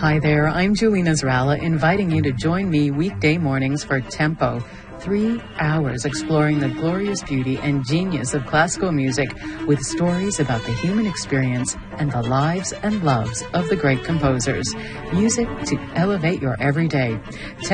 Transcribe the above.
Hi there, I'm Julie Nasrallah, inviting you to join me weekday mornings for Tempo. 3 hours exploring the glorious beauty and genius of classical music with stories about the human experience and the lives and loves of the great composers. Music to elevate your everyday.